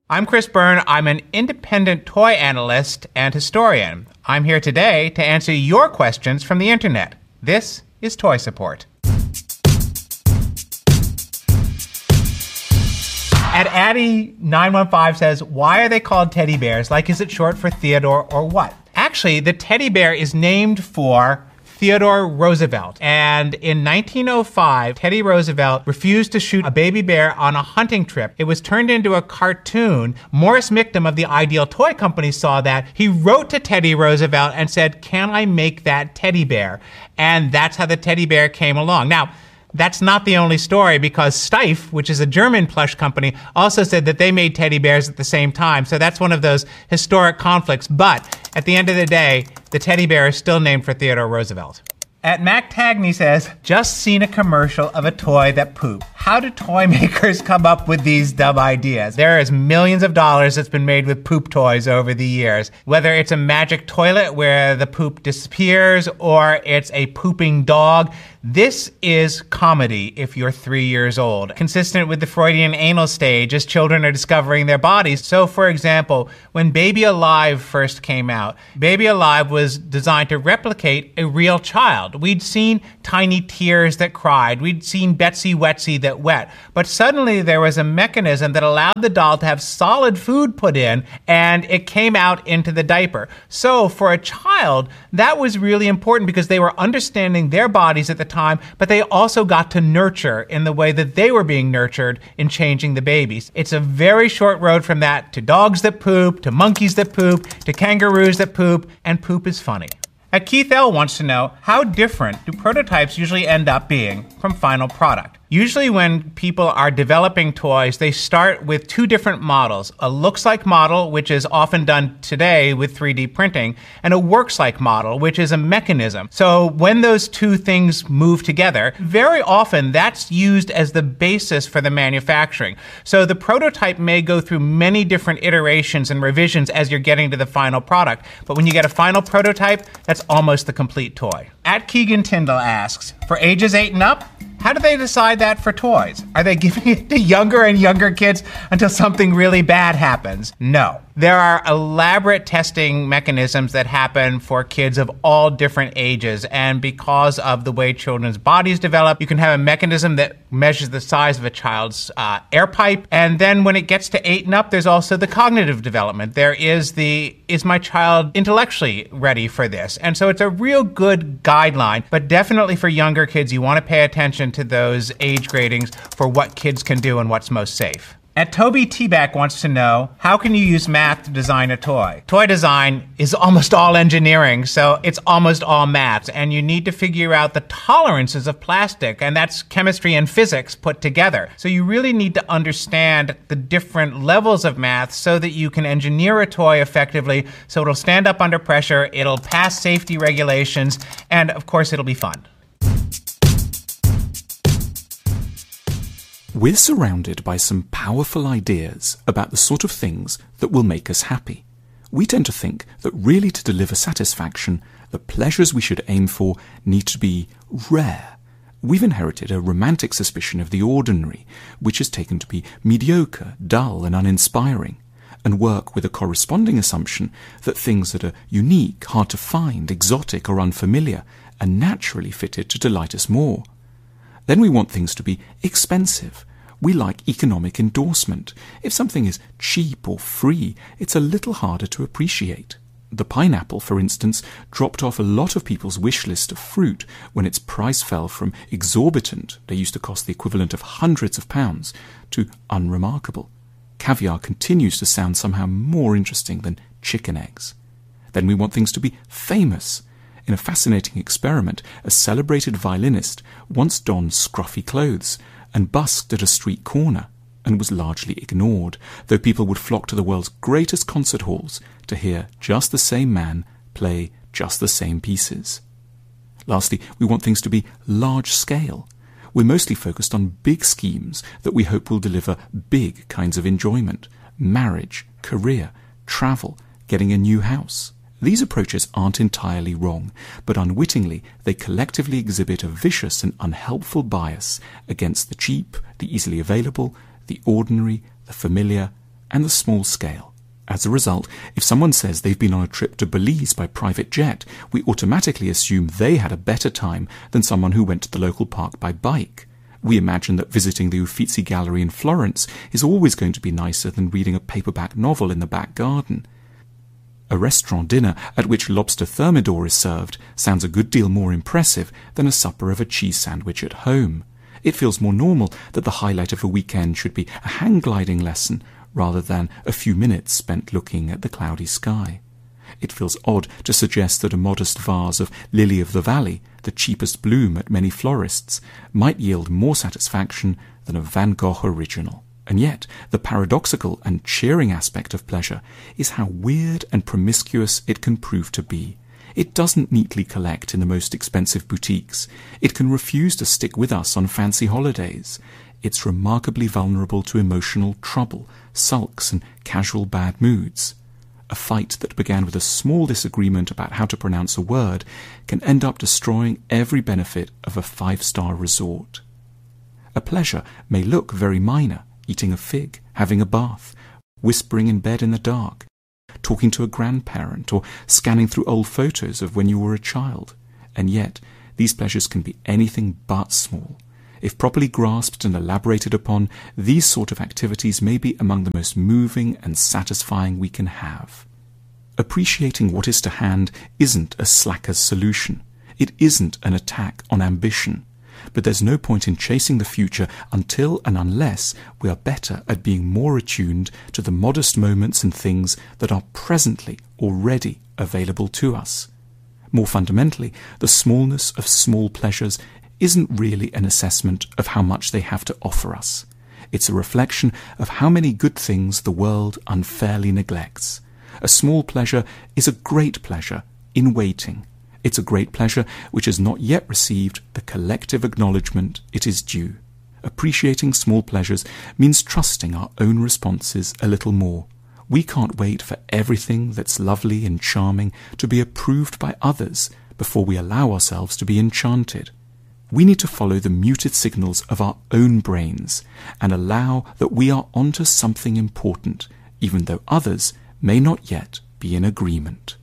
I'm Chris Byrne. I'm an independent toy analyst and historian. I'm here today to answer your questions from the internet. This is Toy Support. At Addy915 says, why are they called teddy bears? Like, is it short for Theodore or what? Actually, the teddy bear is named for Theodore Roosevelt. And in 1905, Teddy Roosevelt refused to shoot a baby bear on a hunting trip. It was turned into a cartoon. Maurice Michtom of the Ideal Toy Company saw that. He wrote to Teddy Roosevelt and said, can I make that teddy bear? And that's how the teddy bear came along. Now, that's not the only story, because Steiff, which is a German plush company, also said that they made teddy bears at the same time. So that's one of those historic conflicts. But at the end of the day, the teddy bear is still named for Theodore Roosevelt. At Mac Tagney says, just seen a commercial of a toy that pooped. How do toy makers come up with these dumb ideas? There is millions of dollars that's been made with poop toys over the years. Whether it's a magic toilet where the poop disappears or it's a pooping dog, this is comedy if you're 3 years old. Consistent with the Freudian anal stage as children are discovering their bodies. So, for example, when Baby Alive first came out, Baby Alive was designed to replicate a real child. We'd seen tiny tears that cried. We'd seen Betsy Wetsy that wet. But suddenly there was a mechanism that allowed the doll to have solid food put in, and it came out into the diaper. So for a child, that was really important because they were understanding their bodies at the time, but they also got to nurture in the way that they were being nurtured in changing the babies. It's a very short road from that to dogs that poop, to monkeys that poop, to kangaroos that poop, and poop is funny. Keith L. wants to know, how different do prototypes usually end up being from final product? Usually when people are developing toys, they start with two different models. A looks-like model, which is often done today with 3D printing, and a works-like model, which is a mechanism. So when those two things move together, very often that's used as the basis for the manufacturing. So the prototype may go through many different iterations and revisions as you're getting to the final product. But when you get a final prototype, that's almost the complete toy. At Keegan Tyndall asks, for ages 8 and up, how do they decide that for toys? Are they giving it to younger and younger kids until something really bad happens? No. There are elaborate testing mechanisms that happen for kids of all different ages, and because of the way children's bodies develop, you can have a mechanism that measures the size of a child's air pipe, and then when it gets to 8 and up, there's also the cognitive development. There is is my child intellectually ready for this? And so it's a real good guideline, but definitely for younger kids, you want to pay attention to those age gradings for what kids can do and what's most safe. And Toby T-Back wants to know, how can you use math to design a toy? Toy design is almost all engineering, so it's almost all math, and you need to figure out the tolerances of plastic, and that's chemistry and physics put together. So you really need to understand the different levels of math so that you can engineer a toy effectively, so it'll stand up under pressure, it'll pass safety regulations, and of course it'll be fun. We're surrounded by some powerful ideas about the sort of things that will make us happy. We tend to think that really to deliver satisfaction, the pleasures we should aim for need to be rare. We've inherited a romantic suspicion of the ordinary, which is taken to be mediocre, dull, and uninspiring, and work with a corresponding assumption that things that are unique, hard to find, exotic, or unfamiliar are naturally fitted to delight us more. Then we want things to be expensive. We like economic endorsement. If something is cheap or free, it's a little harder to appreciate. The pineapple, for instance, dropped off a lot of people's wish list of fruit when its price fell from exorbitant, they used to cost the equivalent of hundreds of pounds, to unremarkable. Caviar continues to sound somehow more interesting than chicken eggs. Then we want things to be famous. In a fascinating experiment, a celebrated violinist once donned scruffy clothes and busked at a street corner and was largely ignored, though people would flock to the world's greatest concert halls to hear just the same man play just the same pieces. Lastly, we want things to be large scale. We're mostly focused on big schemes that we hope will deliver big kinds of enjoyment: marriage, career, travel, getting a new house. These approaches aren't entirely wrong, but unwittingly they collectively exhibit a vicious and unhelpful bias against the cheap, the easily available, the ordinary, the familiar, and the small scale. As a result, if someone says they've been on a trip to Belize by private jet, we automatically assume they had a better time than someone who went to the local park by bike. We imagine that visiting the Uffizi Gallery in Florence is always going to be nicer than reading a paperback novel in the back garden. A restaurant dinner at which lobster thermidor is served sounds a good deal more impressive than a supper of a cheese sandwich at home. It feels more normal that the highlight of a weekend should be a hang gliding lesson rather than a few minutes spent looking at the cloudy sky. It feels odd to suggest that a modest vase of lily of the valley, the cheapest bloom at many florists, might yield more satisfaction than a Van Gogh original. And yet, the paradoxical and cheering aspect of pleasure is how weird and promiscuous it can prove to be. It doesn't neatly collect in the most expensive boutiques. It can refuse to stick with us on fancy holidays. It's remarkably vulnerable to emotional trouble, sulks, and casual bad moods. A fight that began with a small disagreement about how to pronounce a word can end up destroying every benefit of a 5-star resort. A pleasure may look very minor, eating a fig, having a bath, whispering in bed in the dark, talking to a grandparent, or scanning through old photos of when you were a child. And yet, these pleasures can be anything but small. If properly grasped and elaborated upon, these sort of activities may be among the most moving and satisfying we can have. Appreciating what is to hand isn't a slacker's solution. It isn't an attack on ambition. But there's no point in chasing the future until and unless we are better at being more attuned to the modest moments and things that are presently already available to us. More fundamentally, the smallness of small pleasures isn't really an assessment of how much they have to offer us. It's a reflection of how many good things the world unfairly neglects. A small pleasure is a great pleasure in waiting. It's a great pleasure which has not yet received the collective acknowledgement it is due. Appreciating small pleasures means trusting our own responses a little more. We can't wait for everything that's lovely and charming to be approved by others before we allow ourselves to be enchanted. We need to follow the muted signals of our own brains and allow that we are onto something important, even though others may not yet be in agreement.